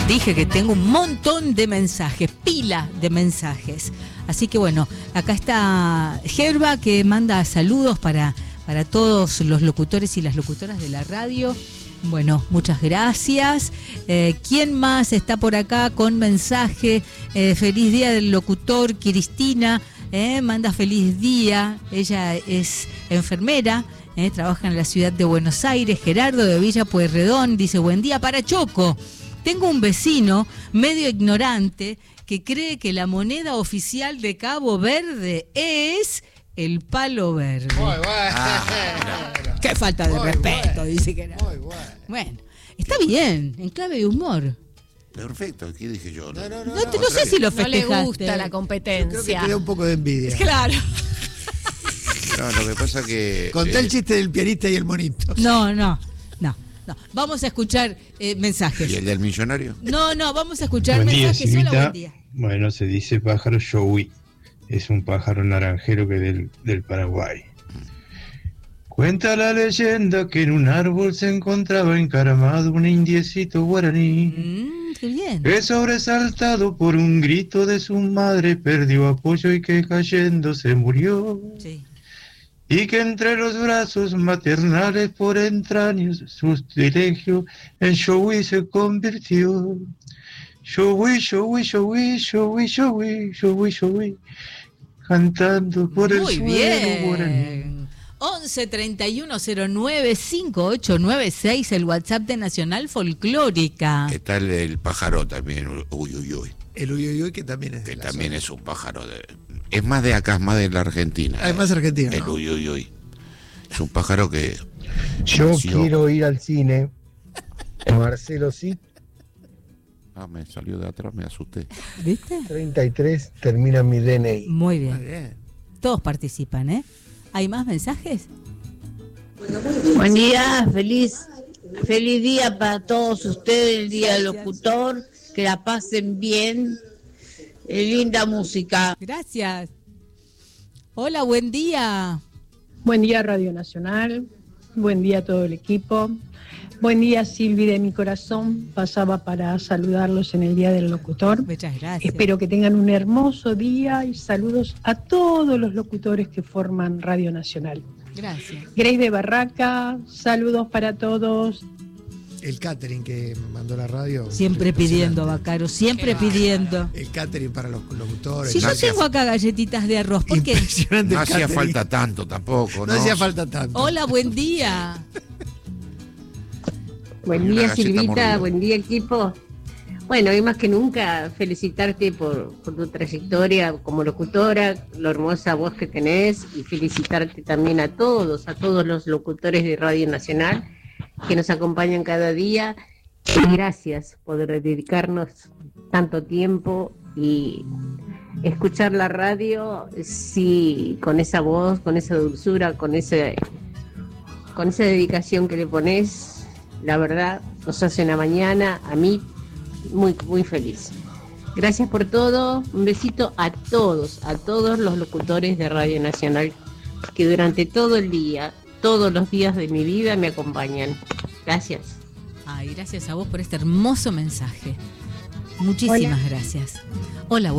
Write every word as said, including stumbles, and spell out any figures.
Dije que tengo un montón de mensajes, pila de mensajes. Así que bueno, acá está Gerba que manda saludos para, para todos los locutores y las locutoras de la radio. Bueno, muchas gracias. Eh, ¿Quién más está por acá con mensaje? Eh, feliz día del locutor, Cristina. Eh, manda feliz día. Ella es enfermera, eh, trabaja en la ciudad de Buenos Aires. Gerardo de Villa Pueyrredón dice: buen día para Choco. Tengo un vecino medio ignorante que cree que la moneda oficial de Cabo Verde es el palo verde. Muy bueno. Ah, qué falta de Muy respeto, bueno. dice que era. Muy bueno. Bueno, está bien, en clave de humor. Perfecto, ¿qué dije yo? No, no, no. No, te- no sé si lo No le festejaste. gusta la Creo que competencia. te da un poco de envidia. Claro. No, lo que pasa que... Conté eh, el chiste del pianista y el monito. No, no, no, no. Vamos a escuchar eh, mensajes. ¿Y el del millonario? No, no, vamos a escuchar Buen día, mensajes. Hola, Silvita. buen día. Bueno, se dice pájaro Yowie. Es un pájaro naranjero que del, del Paraguay. Cuenta la leyenda que en un árbol se encontraba encaramado un indiecito guaraní. Mm, qué bien. Que sobresaltado por un grito de su madre perdió apoyo y que cayendo se murió. Sí. Y que entre los brazos maternales por entrañas su sortilegio en Yowie se convirtió. Yowie, Yowie, Yowie, Yowie, Yowie, Yowie, Yowie, cantando por el Muy suelo guaraní. bien. once treinta y uno cero nueve cincuenta y ocho noventa y seis, el WhatsApp de Nacional Folclórica. Está el del pájaro también, uy, uy, uy. El uyuyuy que también es de Que la también zona. es un pájaro de... Es más de acá, es más de la Argentina. Ah, es más argentino, El ¿no? uy, uy, uy. Es un pájaro que... Yo nació- quiero ir al cine. Marcelo sí, Ah, me salió de atrás, me asusté. ¿Viste? treinta y tres, termina mi D N I. Muy Muy bien. bien. Todos participan, ¿eh? ¿Hay más mensajes? Buen día, feliz, feliz día para todos ustedes, el día del locutor, que la pasen bien, eh, linda música. Gracias. Hola, buen día. Buen día Radio Nacional, buen día a todo el equipo, buen día Silvi de mi corazón, pasaba para saludarlos en el Día del Locutor. Muchas gracias. Espero que tengan un hermoso día y saludos a todos los locutores que forman Radio Nacional. Gracias. Grace de Barraca, saludos para todos. El catering que mandó la radio. Siempre pidiendo, impresionante. Bacaro, siempre Qué pidiendo. El catering para los locutores. Si yo Gracias. tengo acá galletitas de arroz, ¿por qué? Impresionante No el hacía catering. falta tanto tampoco, No, ¿no? hacía falta tanto. Hola, buen día. Buen Buen día, día, galleta Silvita, mordida. buen día, equipo. Bueno, y más que nunca, felicitarte por, por tu trayectoria como locutora, la hermosa voz que tenés, y felicitarte también a todos, a todos los locutores de Radio Nacional que nos acompañan cada día. Y gracias por dedicarnos tanto tiempo y escuchar la radio, sí, con esa voz, con esa dulzura, con ese, con esa dedicación que le pones. La verdad, nos hace una mañana, a mí, muy, muy feliz. Gracias por todo. Un besito a todos, a todos los locutores de Radio Nacional que durante todo el día, todos los días de mi vida me acompañan. Gracias. Ay, gracias a vos por este hermoso mensaje. Muchísimas gracias. Hola,